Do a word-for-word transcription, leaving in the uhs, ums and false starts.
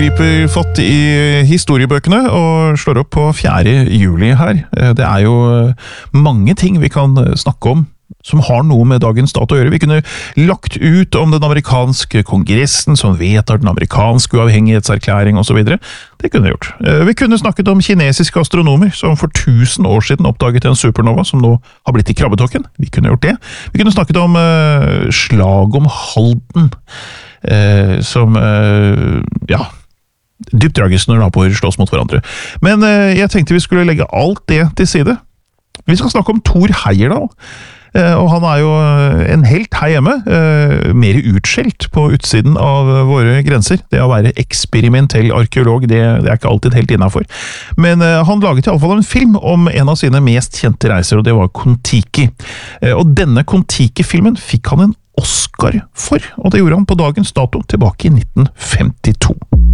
griper fatt i historiebøkene og slår opp på fjerde juli her. Det er jo mange ting vi kan snakke om som har noe med dagens dato å gjøre. Vi kunne lagt ut om den amerikanske kongressen som vedtar den amerikanske uavhengighetserklæring og så videre. Det kunne vi gjort. Vi kunne snakket om kinesiske astronomer som for tusen år siden oppdaget en supernova som nå har blitt i krabbetokken. Vi kunne gjort det. Vi kunne snakket om uh, slag om Halden, uh, som uh, ja, dypt tragisk når naboer slåss mot hverandre. Men uh, jeg tenkte vi skulle legge alt det til side. Vi skal snakke om Thor Heyerdahl. Og han er jo en helt her hjemme, mer utskjelt på utsiden av våre grenser. Det å være eksperimentell arkeolog, det, det er ikke alltid helt innenfor. Men han laget i alle fall en film om en av sine mest kjente reiser, og det var Kon-Tiki. Og denne Kon-Tiki-filmen fikk han en Oscar for, og det gjorde han på dagens dato tilbake i nitten femtito.